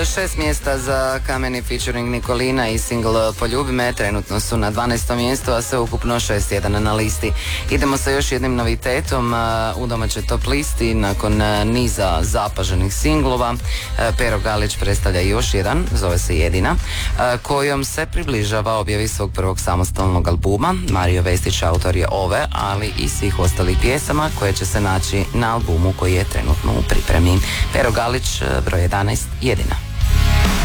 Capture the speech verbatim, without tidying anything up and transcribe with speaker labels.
Speaker 1: Šest mjesta za Kameni featuring Nikolina i single Poljubi me trenutno su na dvanaestom mjestu, a sve ukupno šest tjedana na listi. Idemo sa još jednim novitetom u domaćoj top listi. Nakon niza zapaženih singlova, Pero Galić predstavlja još jedan, zove se Jedina, kojom se približava objavi svog prvog samostalnog albuma. Mario Vestić autor je ove, ali i svih ostalih pjesama koje će se naći na albumu koji je trenutno u pripremi. Pero Galić, broj jedanaest, Jedina.